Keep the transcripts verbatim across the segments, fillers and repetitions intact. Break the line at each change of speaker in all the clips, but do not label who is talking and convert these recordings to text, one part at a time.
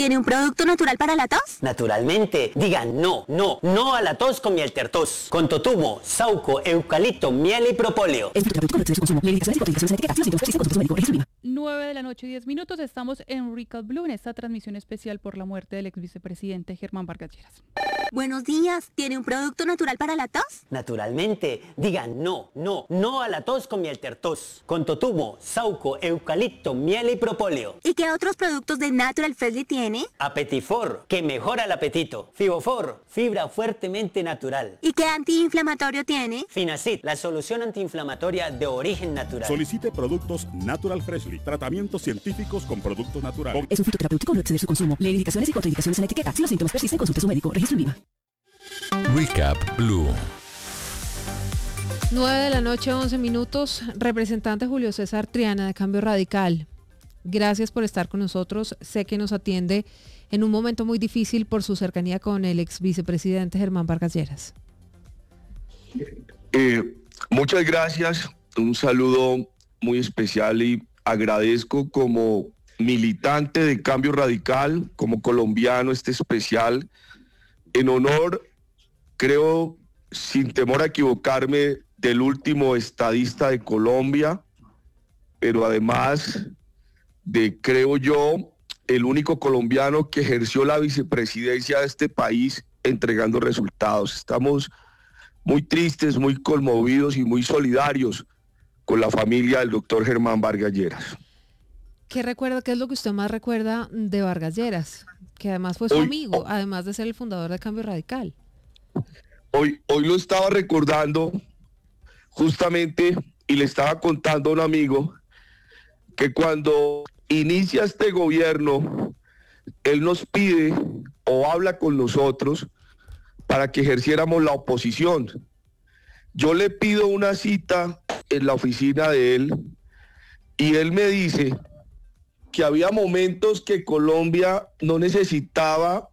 ¿Tiene un producto natural para la tos?
Naturalmente. Digan no, no, no a la tos con miel tertos. Con totumo, sauco, eucalipto, miel y propóleo.
nueve de la noche, diez minutos. Estamos en Recall Blue en esta transmisión especial por la muerte del ex vicepresidente Germán Vargas Lleras.
Buenos días. ¿Tiene un producto natural para la tos?
Naturalmente. Digan no, no, no a la tos con miel tertos. Con totumo, sauco, eucalipto, miel y propóleo.
¿Y qué otros productos de Natural Freshly tiene?
Apetifor, que mejora el apetito. Fibofor, fibra fuertemente natural.
¿Y qué antiinflamatorio tiene?
Finacid, la solución antiinflamatoria de origen natural.
Solicite productos Natural Freshly, tratamientos científicos con productos naturales.
Es un fitoterapéutico, no exceder su consumo. Lee indicaciones y contraindicaciones en la etiqueta. Si los síntomas persisten, consulte a su médico. Registro INVIMA.
Recap Blue.
nueve de la noche, once minutos. Representante Julio César Triana de Cambio Radical. Gracias por estar con nosotros. Sé que nos atiende en un momento muy difícil por su cercanía con el ex vicepresidente Germán Vargas Lleras.
Eh, muchas gracias. Un saludo muy especial y agradezco como militante de Cambio Radical, como colombiano, este especial en honor, creo, sin temor a equivocarme, del último estadista de Colombia, pero además de, creo yo, el único colombiano que ejerció la vicepresidencia de este país entregando resultados. Estamos muy tristes, muy conmovidos y muy solidarios con la familia del doctor Germán Vargas Lleras.
¿Qué recuerda, qué es lo que usted más recuerda de Vargas Lleras? Que además fue su
hoy,
amigo, además de ser el fundador de Cambio Radical.
Hoy, hoy lo estaba recordando justamente y le estaba contando a un amigo que cuando inicia este gobierno, él nos pide o habla con nosotros para que ejerciéramos la oposición. Yo le pido una cita en la oficina de él y él me dice que había momentos que Colombia no necesitaba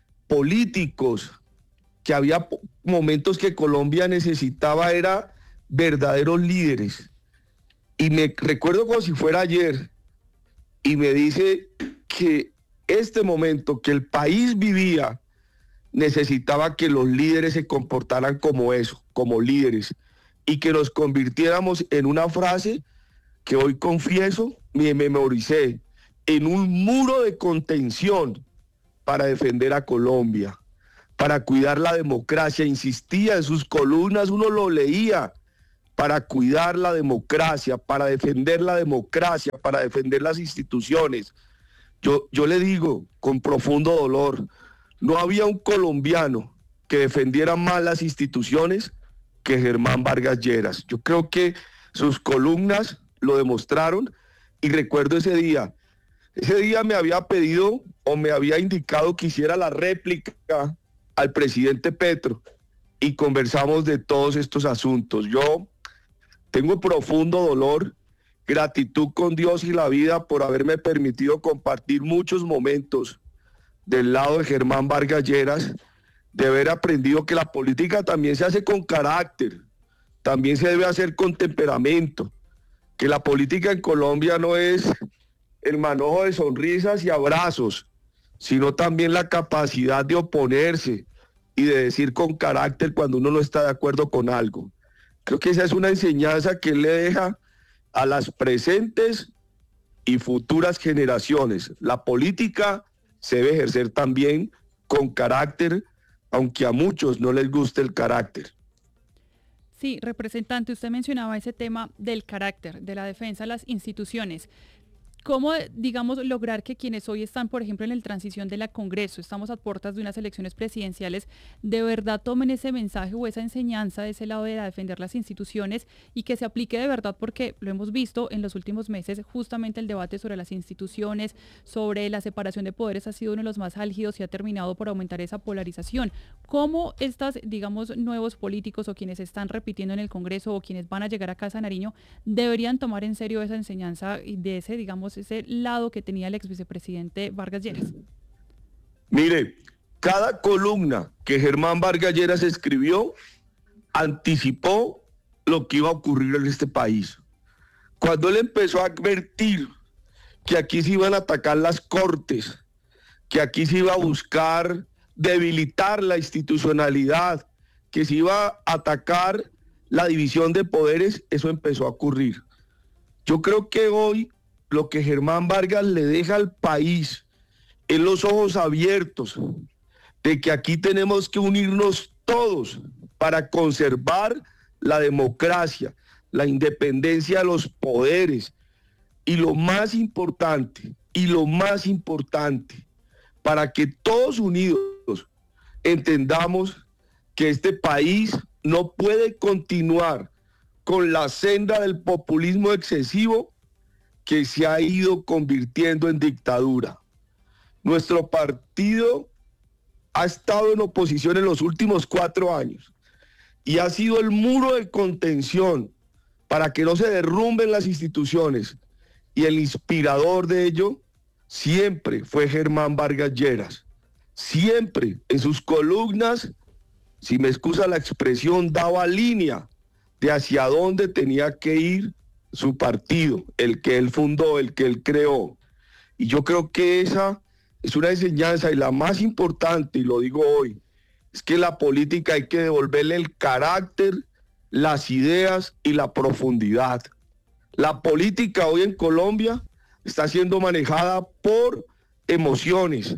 políticos, que había momentos que Colombia necesitaba era verdaderos líderes. Y me recuerdo como si fuera ayer, y me dice que este momento que el país vivía necesitaba que los líderes se comportaran como eso, como líderes, y que nos convirtiéramos en una frase que hoy confieso, me memoricé, en un muro de contención para defender a Colombia, para cuidar la democracia. Insistía en sus columnas, uno lo leía, para cuidar la democracia, para defender la democracia, para defender las instituciones. Yo, yo le digo con profundo dolor, no había un colombiano que defendiera más las instituciones que Germán Vargas Lleras. Yo creo que sus columnas lo demostraron y recuerdo ese día. Ese día me había pedido o me había indicado que hiciera la réplica al presidente Petro y conversamos de todos estos asuntos. Yo tengo profundo dolor, gratitud con Dios y la vida por haberme permitido compartir muchos momentos del lado de Germán Vargas Lleras, de haber aprendido que la política también se hace con carácter, también se debe hacer con temperamento, que la política en Colombia no es el manojo de sonrisas y abrazos, sino también la capacidad de oponerse y de decir con carácter cuando uno no está de acuerdo con algo. Creo que esa es una enseñanza que él le deja a las presentes y futuras generaciones. La política se debe ejercer también con carácter, aunque a muchos no les guste el carácter.
Sí, representante, usted mencionaba ese tema del carácter, de la defensa de las instituciones. ¿Cómo, digamos, lograr que quienes hoy están, por ejemplo, en la transición de la Congreso, estamos a puertas de unas elecciones presidenciales, de verdad tomen ese mensaje o esa enseñanza de ese lado de defender las instituciones y que se aplique de verdad? Porque lo hemos visto en los últimos meses, justamente el debate sobre las instituciones, sobre la separación de poderes ha sido uno de los más álgidos y ha terminado por aumentar esa polarización. ¿Cómo estas, digamos, nuevos políticos o quienes están repitiendo en el Congreso o quienes van a llegar a Casa Nariño deberían tomar en serio esa enseñanza de ese, digamos, ese lado que tenía el ex vicepresidente Vargas Lleras?
Mire, cada columna que Germán Vargas Lleras escribió anticipó lo que iba a ocurrir en este país. Cuando él empezó a advertir que aquí se iban a atacar las cortes, que aquí se iba a buscar debilitar la institucionalidad, que se iba a atacar la división de poderes, eso empezó a ocurrir. Yo creo que hoy lo que Germán Vargas le deja al país es los ojos abiertos de que aquí tenemos que unirnos todos para conservar la democracia, la independencia de los poderes y lo más importante, y lo más importante, para que todos unidos entendamos que este país no puede continuar con la senda del populismo excesivo que se ha ido convirtiendo en dictadura. Nuestro partido ha estado en oposición en los últimos cuatro años y ha sido el muro de contención para que no se derrumben las instituciones, y el inspirador de ello siempre fue Germán Vargas Lleras. Siempre en sus columnas, si me excusa la expresión, daba línea de hacia dónde tenía que ir su partido, el que él fundó, el que él creó. Y yo creo que esa es una enseñanza, y la más importante, y lo digo hoy, es que la política hay que devolverle el carácter, las ideas y la profundidad. La política hoy en Colombia está siendo manejada por emociones,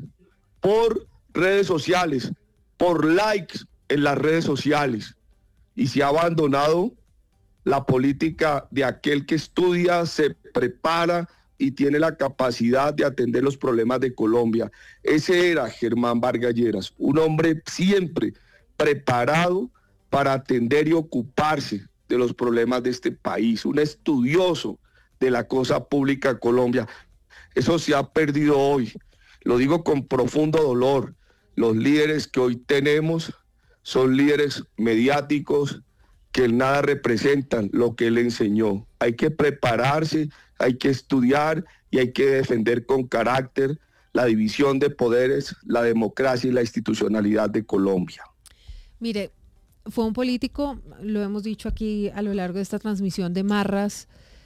por redes sociales, por likes en las redes sociales, y se ha abandonado la política de aquel que estudia, se prepara y tiene la capacidad de atender los problemas de Colombia. Ese era Germán Vargas Lleras, un hombre siempre preparado para atender y ocuparse de los problemas de este país, un estudioso de la cosa pública de Colombia. Eso se ha perdido hoy, lo digo con profundo dolor. Los líderes que hoy tenemos son líderes mediáticos que en nada representan lo que él enseñó. Hay que prepararse, hay que estudiar y hay que defender con carácter la división de poderes, la democracia y la institucionalidad de Colombia.
Mire, fue un político, lo hemos dicho aquí a lo largo de esta transmisión, de marras,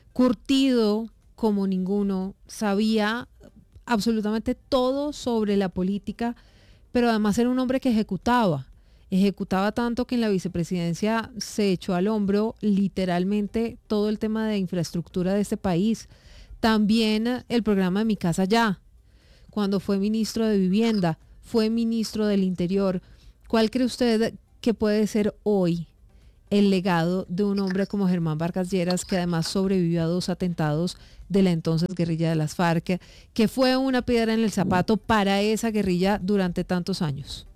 curtido como ninguno, sabía absolutamente todo sobre la política, pero además era un hombre que ejecutaba. Ejecutaba tanto que en la vicepresidencia se echó al hombro literalmente todo el tema de infraestructura de este país. También el programa de Mi Casa Ya, cuando fue ministro de Vivienda, fue ministro del Interior. ¿Cuál cree usted que puede ser hoy el legado de un hombre como Germán Vargas Lleras, que además sobrevivió a dos atentados de la entonces guerrilla de las FARC, que fue una piedra en el zapato para esa guerrilla durante tantos años?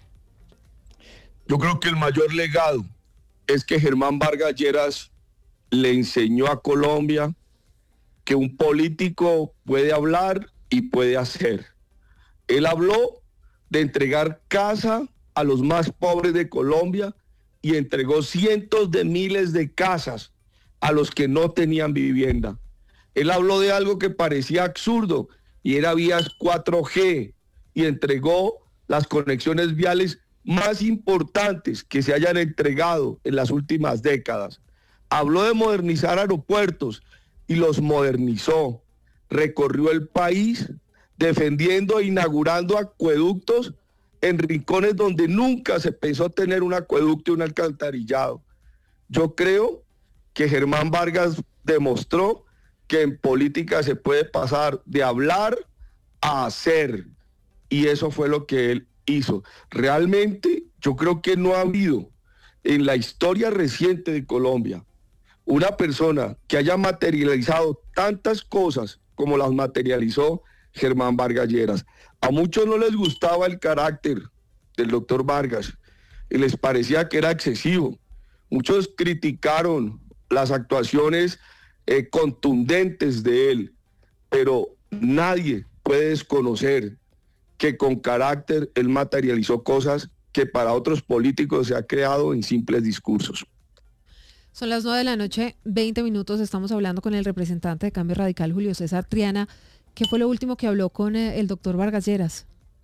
Yo creo que el mayor legado es que Germán Vargas Lleras le enseñó a Colombia que un político puede hablar y puede hacer. Él habló de entregar casa a los más pobres de Colombia y entregó cientos de miles de casas a los que no tenían vivienda. Él habló de algo que parecía absurdo y era vías cuatro G, y entregó las conexiones viales más importantes que se hayan entregado en las últimas décadas. Habló de modernizar aeropuertos y los modernizó. Recorrió el país defendiendo e inaugurando acueductos en rincones donde nunca se pensó tener un acueducto y un alcantarillado. Yo creo que Germán Vargas demostró que en política se puede pasar de hablar a hacer, y eso fue lo que él hizo. Realmente yo creo que no ha habido en la historia reciente de Colombia una persona que haya materializado tantas cosas como las materializó Germán Vargas Lleras. A muchos no les gustaba el carácter del doctor Vargas y les parecía que era excesivo. Muchos criticaron las actuaciones eh, contundentes de él, pero nadie puede desconocer que con carácter él materializó cosas que para otros políticos se ha creado en simples discursos.
Son las nueve de la noche, veinte minutos, estamos hablando con el representante de Cambio Radical, Julio César Triana. ¿Qué fue lo último que habló con eh, el doctor Vargas Lleras?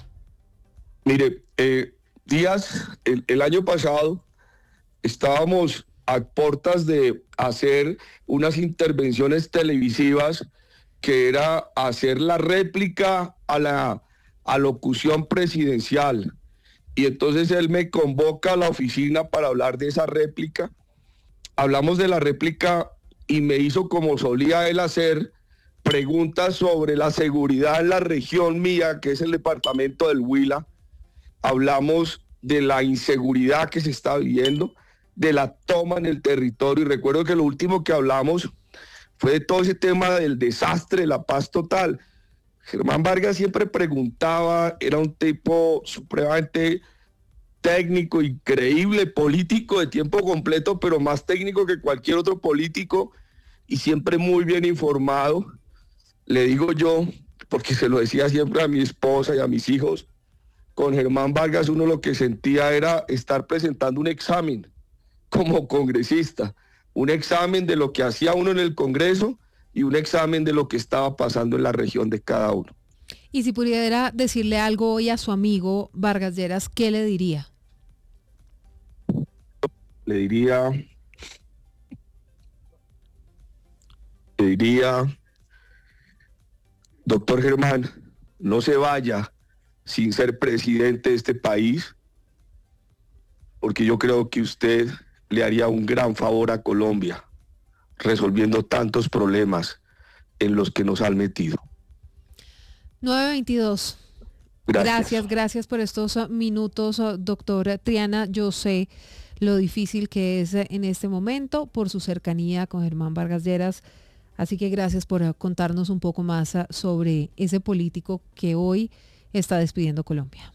Mire, eh, Díaz, el, el año pasado estábamos a puertas de hacer unas intervenciones televisivas que era hacer la réplica a la alocución presidencial. Y entonces él me convoca a la oficina para hablar de esa réplica. Hablamos de la réplica y me hizo, como solía él hacer, preguntas sobre la seguridad en la región mía, que es el departamento del Huila. Hablamos de la inseguridad que se está viviendo, de la toma en el territorio. Y recuerdo que lo último que hablamos fue de todo ese tema del desastre, de la paz total. Germán Vargas siempre preguntaba, era un tipo supremamente técnico, increíble, político de tiempo completo, pero más técnico que cualquier otro político y siempre muy bien informado. Le digo yo, porque se lo decía siempre a mi esposa y a mis hijos, con Germán Vargas uno lo que sentía era estar presentando un examen como congresista, un examen de lo que hacía uno en el Congreso y un examen de lo que estaba pasando en la región de cada uno.
Y si pudiera decirle algo hoy a su amigo Vargas Lleras, ¿qué le diría?
Le diría, le diría, doctor Germán, no se vaya sin ser presidente de este país, porque yo creo que usted le haría un gran favor a Colombia, resolviendo tantos problemas en los que nos han metido.
nueve veintidós.
Gracias.
Gracias, gracias por estos uh, minutos, uh, doctor Triana. Yo sé lo difícil que es uh, en este momento por su cercanía con Germán Vargas Lleras. Así que gracias por uh, contarnos un poco más uh, sobre ese político que hoy está despidiendo Colombia.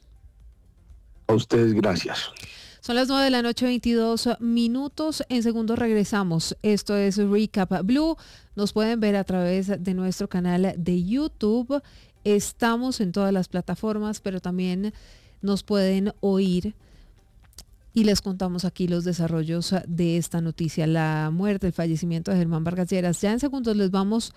A ustedes, gracias.
Son las nueve de la noche, veintidós minutos. En segundos regresamos. Esto es Recap Blue. Nos pueden ver a través de nuestro canal de YouTube. Estamos en todas las plataformas, pero también nos pueden oír. Y les contamos aquí los desarrollos de esta noticia, la muerte, el fallecimiento de Germán Vargas Lleras. Ya en segundos les vamos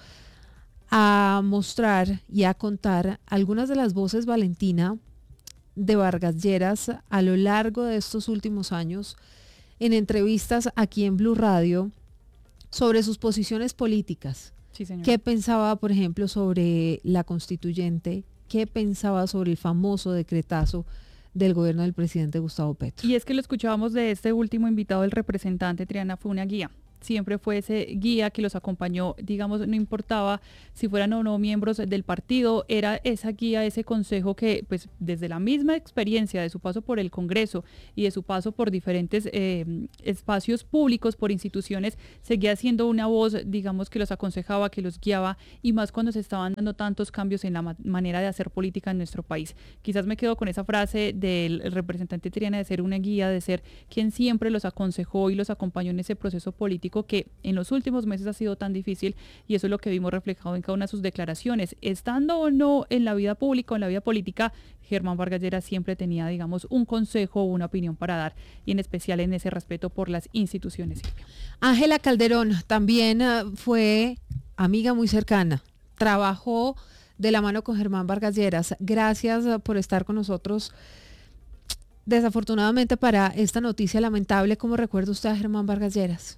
a mostrar y a contar algunas de las voces, Valentina, de Vargas Lleras a lo largo de estos últimos años en entrevistas aquí en Blue Radio sobre sus posiciones políticas.
Sí, señor.
¿Qué pensaba, por ejemplo, sobre la constituyente? ¿Qué pensaba sobre el famoso decretazo del gobierno del presidente Gustavo Petro?
Y es que lo escuchábamos de este último invitado, el representante Triana, fue una guía. Siempre fue ese guía que los acompañó, digamos, no importaba si fueran o no miembros del partido, era esa guía, ese consejo que, pues, desde la misma experiencia de su paso por el Congreso y de su paso por diferentes eh, espacios públicos, por instituciones, seguía siendo una voz, digamos, que los aconsejaba, que los guiaba, y más cuando se estaban dando tantos cambios en la ma- manera de hacer política en nuestro país. Quizás me quedo con esa frase del representante Triana de ser una guía, de ser quien siempre los aconsejó y los acompañó en ese proceso político que en los últimos meses ha sido tan difícil, y eso es lo que vimos reflejado en cada una de sus declaraciones. Estando o no en la vida pública o en la vida política, Germán Vargas Lleras siempre tenía, digamos, un consejo o una opinión para dar, y en especial en ese respeto por las instituciones.
Ángela Calderón también uh, fue amiga muy cercana, trabajó de la mano con Germán Vargas Lleras. Gracias uh, por estar con nosotros. Desafortunadamente para esta noticia lamentable, ¿cómo recuerda usted a Germán Vargas Lleras?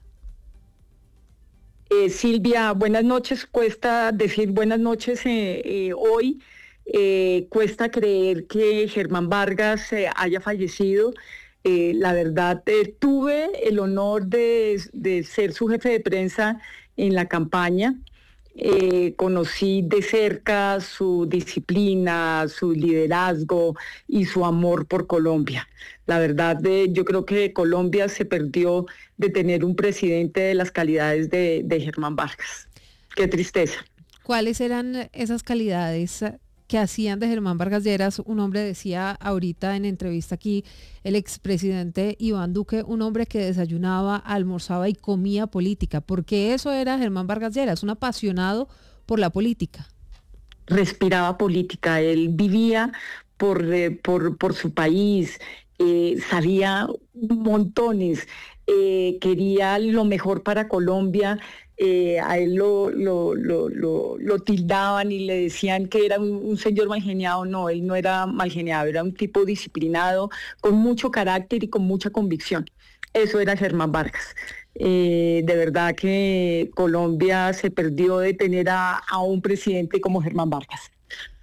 Eh, Silvia, buenas noches. Cuesta decir buenas noches eh, eh, hoy. Eh, cuesta creer que Germán Vargas eh, haya fallecido. Eh, la verdad, eh, tuve el honor de, de ser su jefe de prensa en la campaña. Eh, conocí de cerca su disciplina, su liderazgo y su amor por Colombia. La verdad, eh, yo creo que Colombia se perdió de tener un presidente de las calidades de, de Germán Vargas. Qué tristeza.
¿Cuáles eran esas calidades que hacían de Germán Vargas Lleras? Un hombre, decía ahorita en entrevista aquí el expresidente Iván Duque, un hombre que desayunaba, almorzaba y comía política, porque eso era Germán Vargas Lleras, un apasionado por la política.
Respiraba política, él vivía por, eh, por, por su país, eh, sabía montones, eh, quería lo mejor para Colombia. Eh, a él lo, lo, lo, lo, lo tildaban y le decían que era un, un señor malgeniado. No, él no era malgeniado, era un tipo disciplinado, con mucho carácter y con mucha convicción. Eso era Germán Vargas. Eh, de verdad que Colombia se perdió de tener a, a un presidente como Germán Vargas.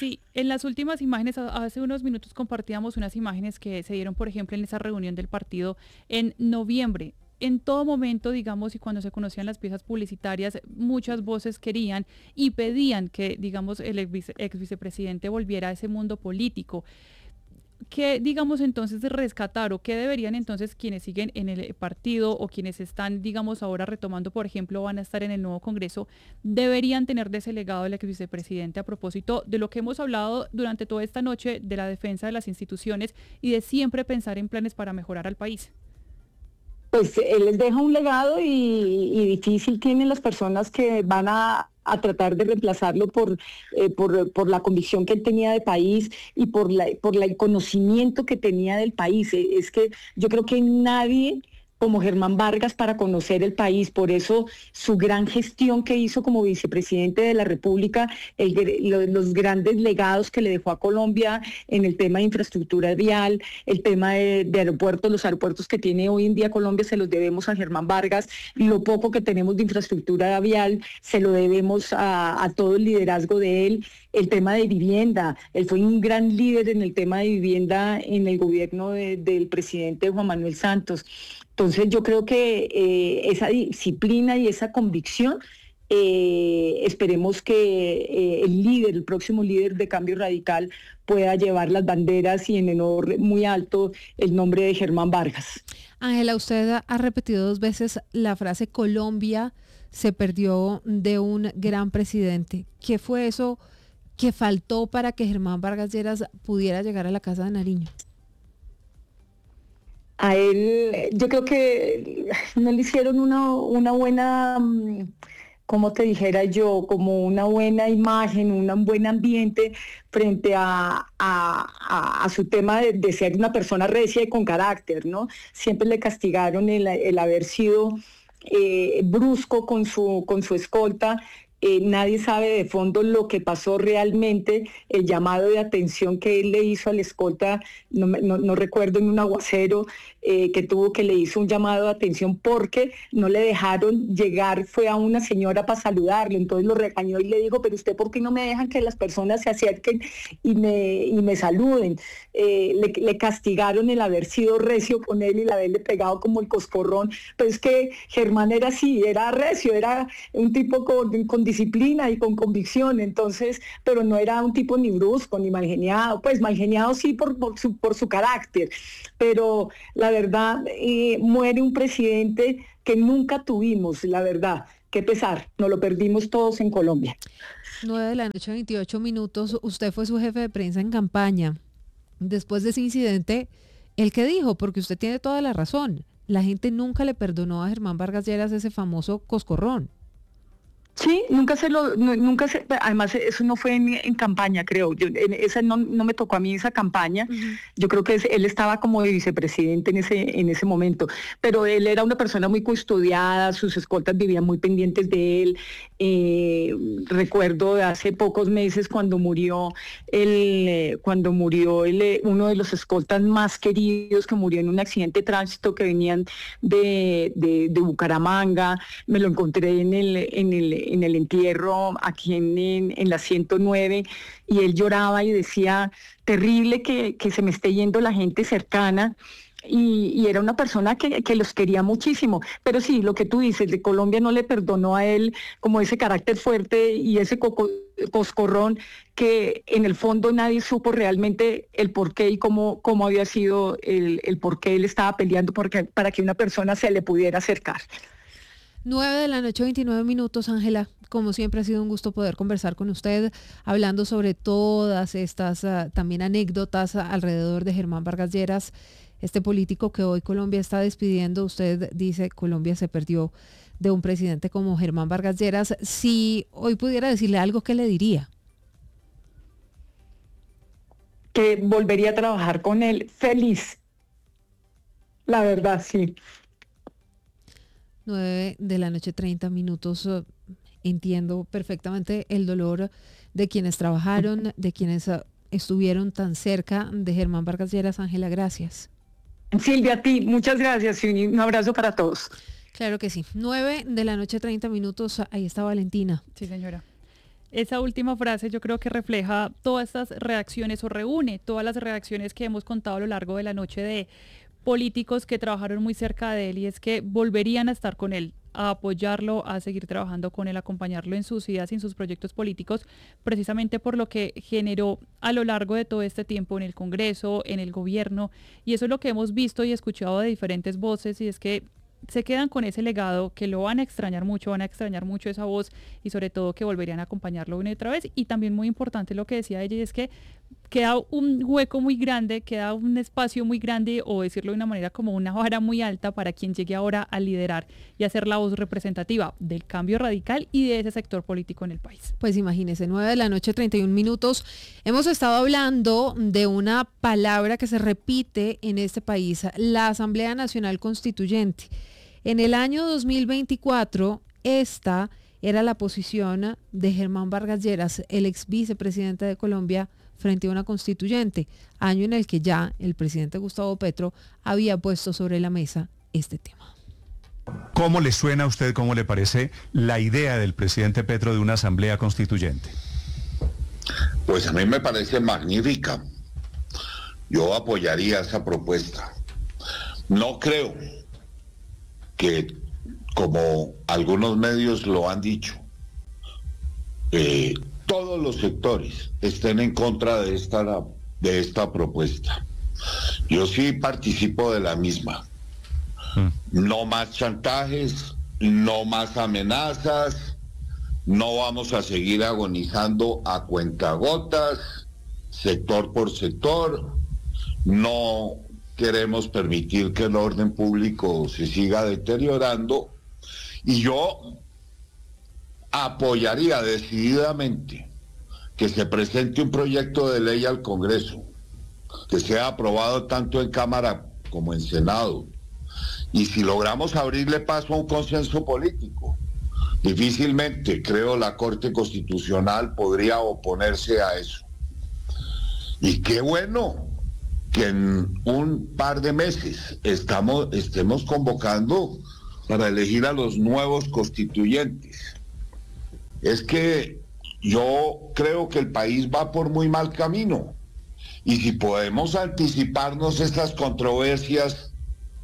Sí, en las últimas imágenes, hace unos minutos compartíamos unas imágenes que se dieron, por ejemplo, en esa reunión del partido en noviembre. En todo momento, digamos, y cuando se conocían las piezas publicitarias, muchas voces querían y pedían que, digamos, el ex, vice, ex vicepresidente volviera a ese mundo político. ¿Qué, digamos, entonces rescatar o qué deberían entonces quienes siguen en el partido o quienes están, digamos, ahora retomando, por ejemplo, van a estar en el nuevo Congreso, deberían tener de ese legado del ex vicepresidente a propósito de lo que hemos hablado durante toda esta noche, de la defensa de las instituciones y de siempre pensar en planes para mejorar al país?
Pues él les deja un legado y, y difícil tienen las personas que van a, a tratar de reemplazarlo por, eh, por, por la convicción que él tenía de país y por, la, por la, el conocimiento que tenía del país. Es que yo creo que nadie como Germán Vargas para conocer el país, por eso su gran gestión que hizo como vicepresidente de la República, el, los grandes legados que le dejó a Colombia en el tema de infraestructura vial, el tema de, de aeropuertos, los aeropuertos que tiene hoy en día Colombia se los debemos a Germán Vargas, lo poco que tenemos de infraestructura vial se lo debemos a, a todo el liderazgo de él. El tema de vivienda, él fue un gran líder en el tema de vivienda en el gobierno de, del presidente Juan Manuel Santos. Entonces yo creo que eh, esa disciplina y esa convicción, eh, esperemos que eh, el líder, el próximo líder de Cambio Radical pueda llevar las banderas y en honor muy alto el nombre de Germán Vargas.
Ángela, usted ha repetido dos veces la frase Colombia se perdió de un gran presidente. ¿Qué fue eso que faltó para que Germán Vargas Lleras pudiera llegar a la Casa de Nariño?
A él, yo creo que no le hicieron una, una buena, como te dijera yo, como una buena imagen, un buen ambiente frente a, a, a, a su tema de, de ser una persona recia y con carácter, ¿no? Siempre le castigaron el, el haber sido eh, brusco con su, con su escolta. Eh, nadie sabe de fondo lo que pasó realmente, el llamado de atención que él le hizo al escolta, no, no, no recuerdo, en un aguacero eh, que tuvo, que le hizo un llamado de atención porque no le dejaron llegar, fue a una señora para saludarlo, entonces lo regañó y le dijo, pero usted ¿por qué no me dejan que las personas se acerquen y me, y me saluden? Eh, le, le castigaron el haber sido recio con él y el haberle pegado como el coscorrón, pero es que Germán era así, era recio, era un tipo con, con disciplina y con convicción, entonces, pero no era un tipo ni brusco, ni malgeniado, pues malgeniado sí por, por, su, por su carácter, pero la verdad, eh, muere un presidente que nunca tuvimos, la verdad, qué pesar, nos lo perdimos todos en Colombia.
nueve de la noche, veintiocho minutos, usted fue su jefe de prensa en campaña. Después de ese incidente, ¿el qué dijo? Porque usted tiene toda la razón, la gente nunca le perdonó a Germán Vargas Lleras ese famoso coscorrón.
Sí, nunca se lo, no, nunca se, además eso no fue en, en campaña, creo, yo, en, esa no, no me tocó a mí esa campaña, uh-huh. Yo creo que es, él estaba como de vicepresidente en ese, en ese momento, pero él era una persona muy custodiada, sus escoltas vivían muy pendientes de él, eh, recuerdo de hace pocos meses cuando murió, el, cuando murió el, uno de los escoltas más queridos que murió en un accidente de tránsito que venían de, de, de Bucaramanga, me lo encontré en el, en el en el entierro aquí en, en, en la ciento nueve y él lloraba y decía, terrible que, que se me esté yendo la gente cercana y, y era una persona que, que los quería muchísimo, pero sí, lo que tú dices, de Colombia no le perdonó a él como ese carácter fuerte y ese coco, coscorrón que en el fondo nadie supo realmente el por qué y cómo, cómo había sido el, el por qué él estaba peleando porque, para que una persona se le pudiera acercar.
nueve de la noche, veintinueve minutos, Ángela. Como siempre ha sido un gusto poder conversar con usted, hablando sobre todas estas uh, también anécdotas alrededor de Germán Vargas Lleras, este político que hoy Colombia está despidiendo. Usted dice, Colombia se perdió de un presidente como Germán Vargas Lleras. Si hoy pudiera decirle algo, ¿qué le diría?
Que volvería a trabajar con él feliz. La verdad, sí.
nueve de la noche, treinta minutos. Uh, entiendo perfectamente el dolor de quienes trabajaron, de quienes uh, estuvieron tan cerca de Germán Vargas Lleras. Ángela, gracias.
Silvia, a ti, muchas gracias y un abrazo para todos.
Claro que sí. nueve de la noche, treinta minutos. Ahí está Valentina.
Sí, señora. Esa última frase yo creo que refleja todas estas reacciones o reúne todas las reacciones que hemos contado a lo largo de la noche de políticos que trabajaron muy cerca de él, y es que volverían a estar con él, a apoyarlo, a seguir trabajando con él, acompañarlo en sus ideas y en sus proyectos políticos, precisamente por lo que generó a lo largo de todo este tiempo en el Congreso, en el gobierno, y eso es lo que hemos visto y escuchado de diferentes voces, y es que se quedan con ese legado, que lo van a extrañar mucho, van a extrañar mucho esa voz, y sobre todo que volverían a acompañarlo una y otra vez. Y también muy importante lo que decía ella, y es que queda un hueco muy grande, queda un espacio muy grande, o decirlo de una manera como una vara muy alta, para quien llegue ahora a liderar y a ser la voz representativa del cambio radical y de ese sector político en el país.
Pues imagínense, nueve de la noche, treinta y un minutos. Hemos estado hablando de una palabra que se repite en este país, la Asamblea Nacional Constituyente. En el año dos mil veinticuatro, esta era la posición de Germán Vargas Lleras, el ex vicepresidente de Colombia, frente a una constituyente, año en el que ya el presidente Gustavo Petro había puesto sobre la mesa este tema.
¿Cómo le suena a usted, cómo le parece la idea del presidente Petro de una asamblea constituyente?
Pues a mí me parece magnífica. Yo apoyaría esa propuesta. No creo que, como algunos medios lo han dicho, eh, todos los sectores estén en contra de esta, de esta propuesta. Yo sí participo de la misma. No más chantajes, no más amenazas, no vamos a seguir agonizando a cuentagotas, sector por sector. No queremos permitir que el orden público se siga deteriorando, y yo apoyaría decididamente que se presente un proyecto de ley al Congreso, que sea aprobado tanto en Cámara como en Senado, y si logramos abrirle paso a un consenso político, difícilmente, creo, la Corte Constitucional podría oponerse a eso. Y qué bueno que en un par de meses estamos, estemos convocando para elegir a los nuevos constituyentes. Es que yo creo que el país va por muy mal camino, y si podemos anticiparnos estas controversias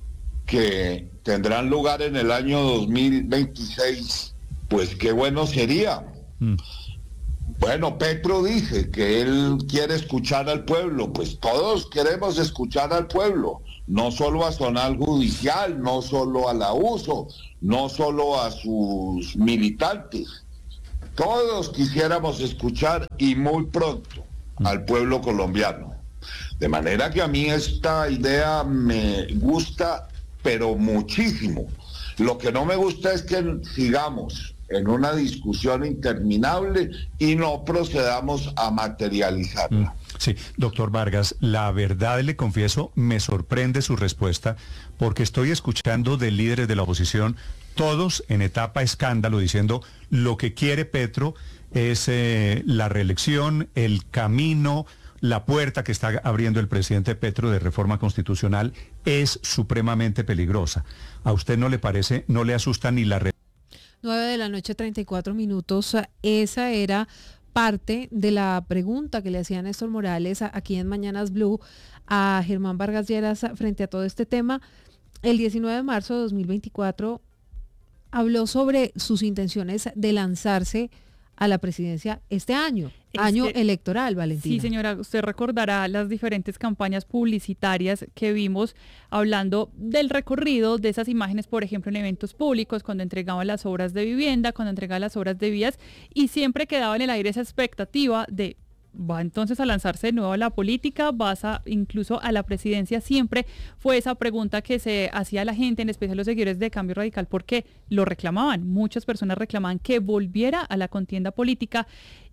que tendrán lugar en el año dos mil veintiséis, pues qué bueno sería. Mm. Bueno, Petro dice que él quiere escuchar al pueblo, pues todos queremos escuchar al pueblo, no solo a Zonal Judicial, no solo al abuso, no solo a sus militantes. Todos quisiéramos escuchar, y muy pronto, al pueblo colombiano. De manera que a mí esta idea me gusta, pero muchísimo. Lo que no me gusta es que sigamos en una discusión interminable y no procedamos a materializarla.
Sí, doctor Vargas, la verdad, le confieso, me sorprende su respuesta, porque estoy escuchando de líderes de la oposición, todos en etapa escándalo, diciendo lo que quiere Petro es eh, la reelección, el camino, la puerta que está abriendo el presidente Petro de reforma constitucional es supremamente peligrosa. ¿A usted no le parece, no le asusta ni la reelección?
nueve de la noche, treinta y cuatro minutos. Esa era parte de la pregunta que le hacía Néstor Morales aquí en Mañanas Blue a Germán Vargas Lleras frente a todo este tema. El diecinueve de marzo de dos mil veinticuatro habló sobre sus intenciones de lanzarse a la presidencia este año, es año que, electoral, Valentina.
Sí, señora, usted recordará las diferentes campañas publicitarias que vimos hablando del recorrido de esas imágenes, por ejemplo, en eventos públicos, cuando entregaban las obras de vivienda, cuando entregaban las obras de vías, y siempre quedaba en el aire esa expectativa de: va entonces a lanzarse de nuevo a la política, vas a incluso a la presidencia. Siempre fue esa pregunta que se hacía a la gente, en especial los seguidores de Cambio Radical, porque lo reclamaban. Muchas personas reclamaban que volviera a la contienda política,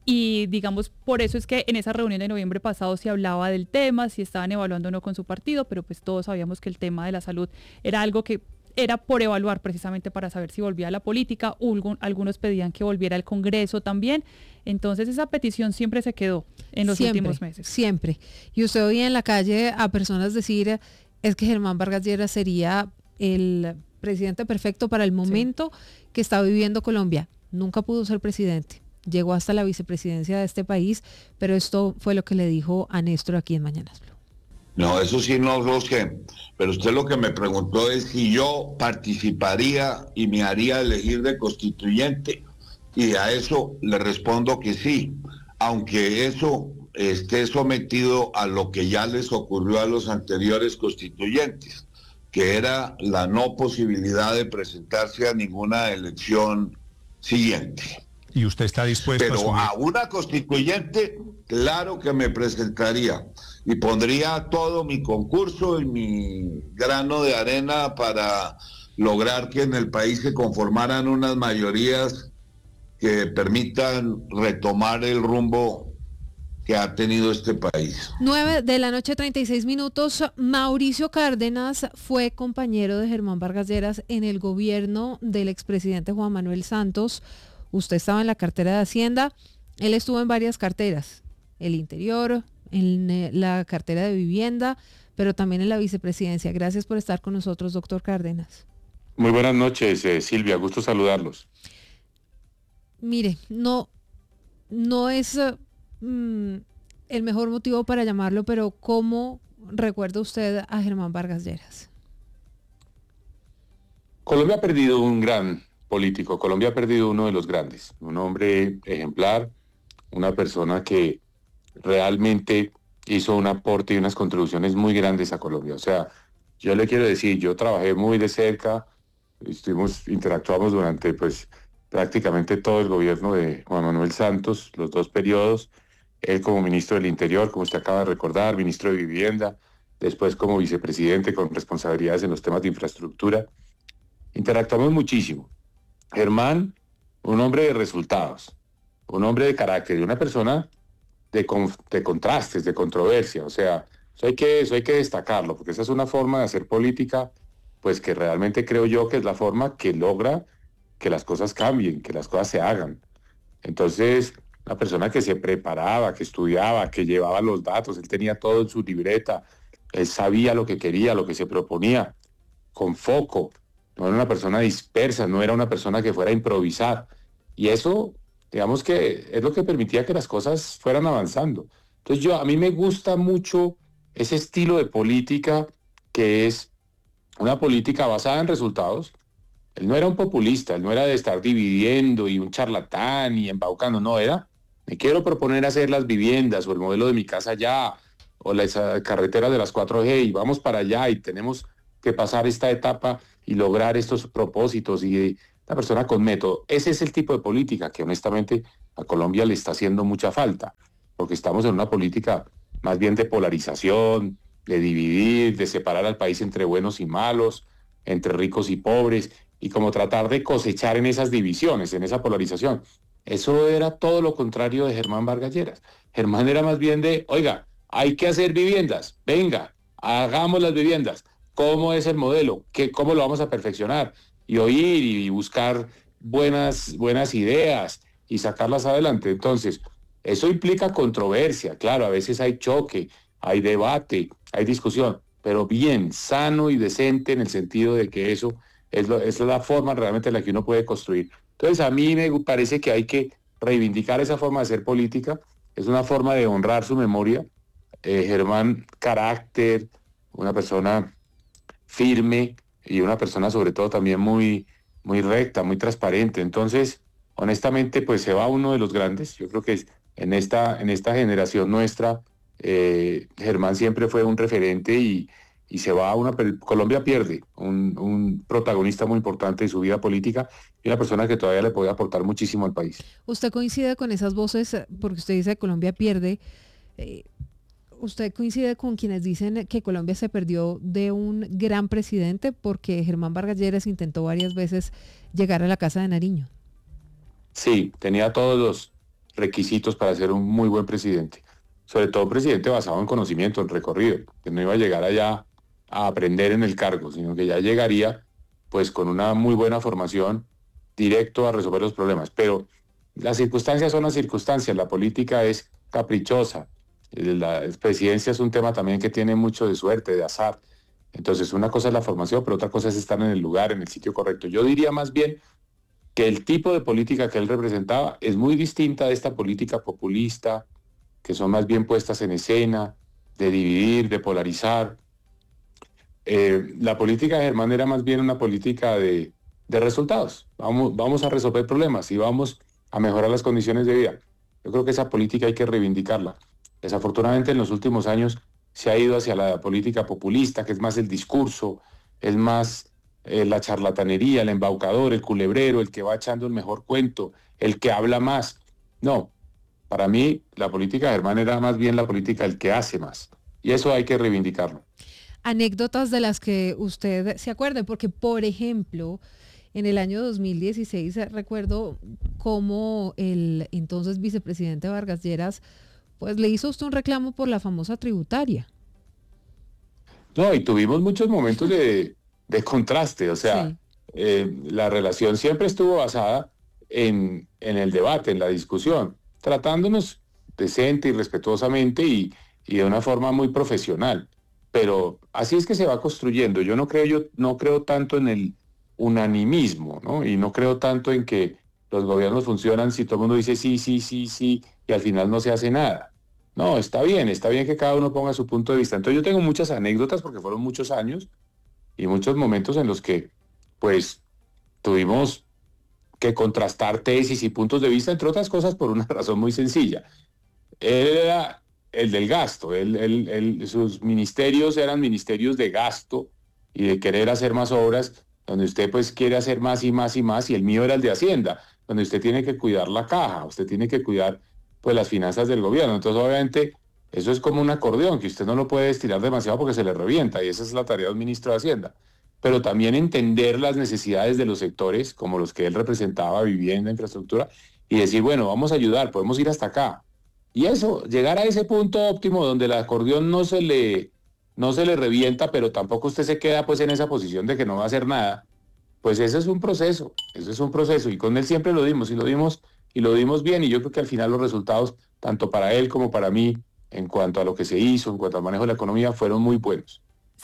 y digamos, por eso es que en esa reunión de noviembre pasado se hablaba del tema, si estaban evaluando o no con su partido, pero pues todos sabíamos que el tema de la salud era algo que era por evaluar precisamente para saber si volvía a la política. Algunos pedían que volviera al Congreso también. Entonces esa petición siempre se quedó en los
siempre,
últimos meses.
Siempre. Y usted oía en la calle a personas decir, es que Germán Vargas Lleras sería el presidente perfecto para el momento sí. que está viviendo Colombia. Nunca pudo ser presidente. llegó hasta la vicepresidencia de este país, pero esto fue lo que le dijo a Néstor aquí en Mañanas Blue.
No, eso sí no lo sé, pero usted lo que me preguntó es si yo participaría y me haría elegir de constituyente, y a eso le respondo que sí, aunque eso esté sometido a lo que ya les ocurrió a los anteriores constituyentes, que era la no posibilidad de presentarse a ninguna elección siguiente.
¿Y usted está dispuesto
Pero
a asumir?
a una constituyente, claro que me presentaría y pondría todo mi concurso y mi grano de arena para lograr que en el país se conformaran unas mayorías que permitan retomar el rumbo que ha tenido este país.
nueve de la noche, treinta y seis minutos. Mauricio Cárdenas fue compañero de Germán Vargas Lleras en el gobierno del expresidente Juan Manuel Santos. Usted estaba en la cartera de Hacienda, él estuvo en varias carteras, el Interior, en la cartera de Vivienda, pero también en la vicepresidencia. Gracias por estar con nosotros, doctor Cárdenas.
Muy buenas noches, eh, Silvia, gusto saludarlos.
Mire, no, no es mm, el mejor motivo para llamarlo, pero ¿cómo recuerda usted a Germán Vargas Lleras?
Colombia ha perdido un gran político, Colombia ha perdido uno de los grandes, un hombre ejemplar, una persona que realmente hizo un aporte y unas contribuciones muy grandes a Colombia. O sea, yo le quiero decir, yo trabajé muy de cerca, estuvimos, interactuamos durante pues prácticamente todo el gobierno de Juan Manuel Santos, los dos periodos, él como ministro del Interior, como usted acaba de recordar, ministro de Vivienda, después como vicepresidente con responsabilidades en los temas de infraestructura. Interactuamos muchísimo. Germán, un hombre de resultados, un hombre de carácter y una persona de, con, de contrastes, de controversia. O sea, eso hay, que, eso hay que destacarlo, porque esa es una forma de hacer política, pues que realmente creo yo que es la forma que logra que las cosas cambien, que las cosas se hagan. Entonces, una persona que se preparaba, que estudiaba, que llevaba los datos, él tenía todo en su libreta, él sabía lo que quería, lo que se proponía, con foco. No era una persona dispersa, no era una persona que fuera a improvisar. Y eso, digamos que es lo que permitía que las cosas fueran avanzando. Entonces yo, a mí me gusta mucho ese estilo de política que es una política basada en resultados. Él no era un populista, él no era de estar dividiendo y un charlatán y embaucando, no, era, me quiero proponer hacer las viviendas o el modelo de mi casa ya, o la carretera de las cuatro G y vamos para allá y tenemos que pasar esta etapa y lograr estos propósitos y una persona con método. Ese es el tipo de política que honestamente a Colombia le está haciendo mucha falta, porque estamos en una política más bien de polarización, de dividir, de separar al país entre buenos y malos, entre ricos y pobres, y como tratar de cosechar en esas divisiones, en esa polarización. Eso era todo lo contrario de Germán Vargas Lleras. Germán era más bien de, oiga, hay que hacer viviendas, venga, hagamos las viviendas. ¿Cómo es el modelo? ¿Qué, ¿Cómo lo vamos a perfeccionar? Y oír y buscar buenas, buenas ideas y sacarlas adelante. Entonces, eso implica controversia, claro, a veces hay choque, hay debate, hay discusión, pero bien, sano y decente en el sentido de que eso es, lo, es la forma realmente en la que uno puede construir. Entonces, a mí me parece que hay que reivindicar esa forma de hacer política, es una forma de honrar su memoria. Eh, Germán, carácter, una persona firme y una persona sobre todo también muy, muy recta, muy transparente. Entonces, honestamente, pues se va uno de los grandes. Yo creo que en esta, en esta generación nuestra, eh, Germán siempre fue un referente y, y se va una... Colombia pierde un, un protagonista muy importante de su vida política y una persona que todavía le puede aportar muchísimo al país.
¿Usted coincide con esas voces, porque usted dice que Colombia pierde? Eh, ¿Usted coincide con quienes dicen que Colombia se perdió de un gran presidente porque Germán Vargas Lleras intentó varias veces llegar a la Casa de Nariño?
Sí, tenía todos los requisitos para ser un muy buen presidente. Sobre todo un presidente basado en conocimiento, en recorrido, que no iba a llegar allá a aprender en el cargo, sino que ya llegaría pues con una muy buena formación directo a resolver los problemas. Pero las circunstancias son las circunstancias, la política es caprichosa, la presidencia es un tema también que tiene mucho de suerte, de azar. Entonces una cosa es la formación, pero otra cosa es estar en el lugar, en el sitio correcto. Yo diría más bien que el tipo de política que él representaba es muy distinta de esta política populista, que son más bien puestas en escena, de dividir, de polarizar. Eh, la política de Germán era más bien una política de, de resultados. Vamos, vamos a resolver problemas y vamos a mejorar las condiciones de vida. Yo creo que esa política hay que reivindicarla. Desafortunadamente en los últimos años se ha ido hacia la política populista, que es más el discurso, es más eh, la charlatanería, el embaucador, el culebrero, el que va echando el mejor cuento, el que habla más. No, para mí la política de Germán era más bien la política del que hace más. Y eso hay que reivindicarlo.
Anécdotas de las que usted se acuerde, porque por ejemplo, en el año dos mil dieciséis recuerdo cómo el entonces vicepresidente Vargas Lleras pues le hizo a usted un reclamo por la famosa tributaria.
No, y tuvimos muchos momentos de, de contraste, o sea, sí. eh, la relación siempre estuvo basada en, en el debate, en la discusión, tratándonos decente y respetuosamente y, y de una forma muy profesional. Pero así es que se va construyendo. Yo no creo, yo no creo tanto en el unanimismo, ¿no? Y no creo tanto en que los gobiernos funcionan si todo el mundo dice sí, sí, sí, sí, y al final no se hace nada. No, está bien, está bien que cada uno ponga su punto de vista. Entonces yo tengo muchas anécdotas porque fueron muchos años y muchos momentos en los que, pues, tuvimos que contrastar tesis y puntos de vista, entre otras cosas, por una razón muy sencilla. Él era el del gasto, él, él, él, sus ministerios eran ministerios de gasto y de querer hacer más obras, donde usted pues quiere hacer más y más y más, y el mío era el de Hacienda, donde usted tiene que cuidar la caja, usted tiene que cuidar pues las finanzas del gobierno. Entonces obviamente eso es como un acordeón, que usted no lo puede estirar demasiado porque se le revienta, y esa es la tarea de un ministro de Hacienda. Pero también entender las necesidades de los sectores, como los que él representaba, vivienda, infraestructura, y decir, bueno, vamos a ayudar, podemos ir hasta acá. Y eso, llegar a ese punto óptimo donde el acordeón no se le, no se le revienta, pero tampoco usted se queda pues en esa posición de que no va a hacer nada, pues ese es un proceso, ese es un proceso, y con él siempre lo dimos, y lo dimos, y lo dimos bien, y yo creo que al final los resultados, tanto para él como para mí, en cuanto a lo que se hizo, en cuanto al manejo de la economía, fueron muy buenos.